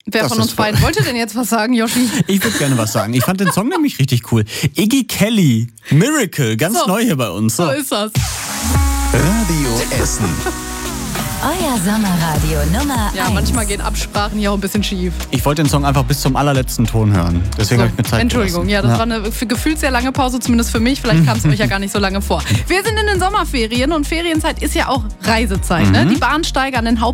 Wer von uns beiden wollte denn jetzt was sagen, Yoshi? Ich würde gerne was sagen. Ich fand den Song nämlich richtig cool. Iggy Kelly, Miracle, ganz neu hier bei uns. So ist das. Radio Essen. Euer Sommerradio Nummer 1. Ja, manchmal gehen Absprachen hier auch ein bisschen schief. Ich wollte den Song einfach bis zum allerletzten Ton hören. Deswegen habe ich mir Zeit Entschuldigung, gelassen. das war eine gefühlt sehr lange Pause, zumindest für mich. Vielleicht kam es euch ja gar nicht so lange vor. Wir sind in den Sommerferien und Ferienzeit ist ja auch Reisezeit. Ne? Die Bahnsteige an den